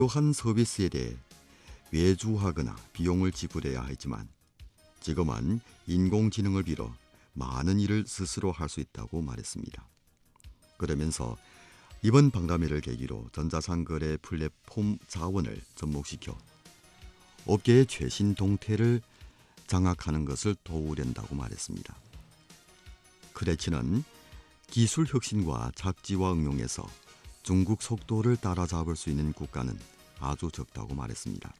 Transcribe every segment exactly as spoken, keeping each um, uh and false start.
한 서비스에 대해 외주하거나 비용을 지불해야 했지만 지금은 인공지능을 빌어 많은 일을 스스로 할 수 있다고 말했습니다. 그러면서 이번 박람회를 계기로 전자상거래 플랫폼 자원을 접목시켜 업계의 최신 동태를 장악하는 것을 도우련다고 말했습니다. 크레치는 기술 혁신과 착지와 응용에서 중국 속도를 따라잡을 수 있는 국가는 아주 적다고 말했습니다.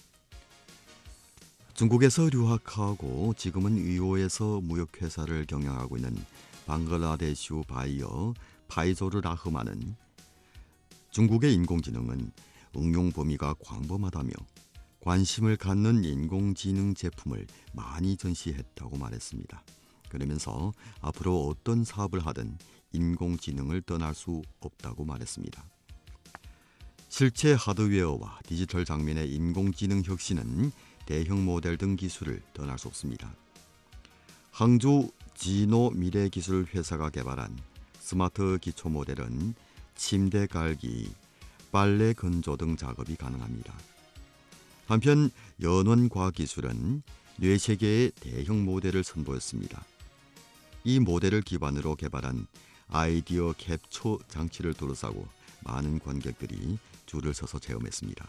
중국에서 유학하고 지금은 위오에서 무역회사를 경영하고 있는 방글라데슈 바이어 파이조르 라흐만은 중국의 인공지능은 응용 범위가 광범하다며 관심을 갖는 인공지능 제품을 많이 전시했다고 말했습니다. 그러면서 앞으로 어떤 사업을 하든 인공지능을 떠날 수 없다고 말했습니다. 실제 하드웨어와 디지털 장면의 인공지능 혁신은 대형 모델 등 기술을 떠날 수 없습니다. 항주 지노 미래기술 회사가 개발한 스마트 기초 모델은 침대 깔기, 빨래 건조 등 작업이 가능합니다. 한편 연원과학기술은 뇌세계의 대형 모델을 선보였습니다. 이 모델을 기반으로 개발한 아이디어 캡처 장치를 둘러싸고 많은 관객들이 줄을 서서 체험했습니다.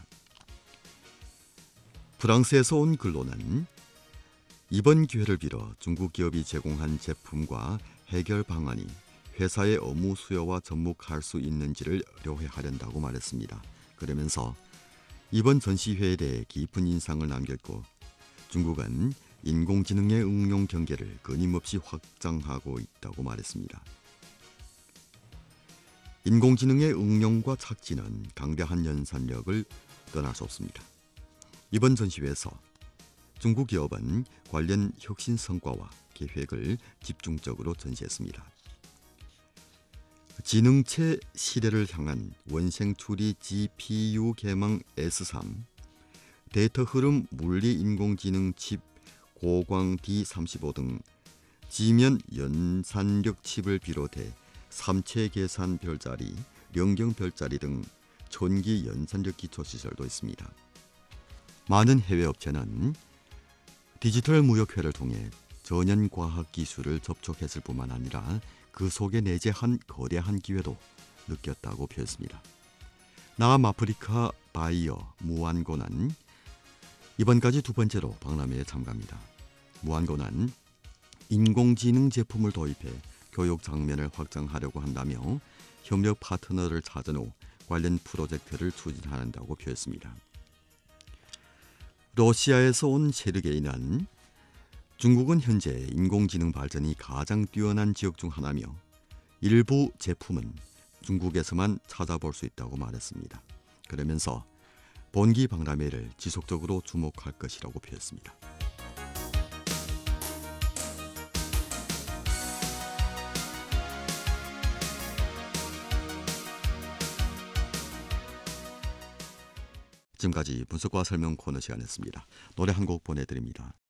프랑스에서 온 글로는 이번 기회를 빌어 중국 기업이 제공한 제품과 해결 방안이 회사의 업무 수요와 접목할 수 있는지를 의뢰하려고 말했습니다. 그러면서 이번 전시회에 대해 깊은 인상을 남겼고 중국은 인공지능의 응용 경계를 끊임없이 확장하고 있다고 말했습니다. 인공지능의 응용과 착지는 강대한 연산력을 떠날 수 없습니다. 이번 전시회에서 중국 기업은 관련 혁신 성과와 계획을 집중적으로 전시했습니다. 지능체 시대를 향한 원생 추리 지피유 개망 에스 삼, 데이터 흐름 물리 인공지능 칩 고광 디 삼십오 등 지면 연산력 칩을 비롯해 삼체 계산 별자리, 영경 별자리 등 촌기 연산력 기초시설도 있습니다. 많은 해외 업체는 디지털 무역회를 통해 전연과학 기술을 접촉했을 뿐만 아니라 그 속에 내재한 거대한 기회도 느꼈다고 표했습니다. 남아프리카 바이어 무안고는 이번까지 두 번째로 박람회에 참가합니다. 무안고는 인공지능 제품을 도입해 교육 장면을 확장하려고 한다며 협력 파트너를 찾은 후 관련 프로젝트를 추진한다고 표했습니다. 러시아에서 온 세르게이는 중국은 현재 인공지능 발전이 가장 뛰어난 지역 중 하나며 일부 제품은 중국에서만 찾아볼 수 있다고 말했습니다. 그러면서 본기 박람회를 지속적으로 주목할 것이라고 표했습니다. 지금까지 분석과 설명 코너 시간이었습니다. 노래 한 곡 보내드립니다.